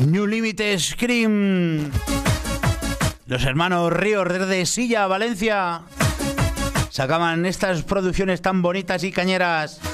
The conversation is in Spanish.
New Limit Scream. Los hermanos Ríos desde Silla, Valencia, sacaban estas producciones tan bonitas y cañeras.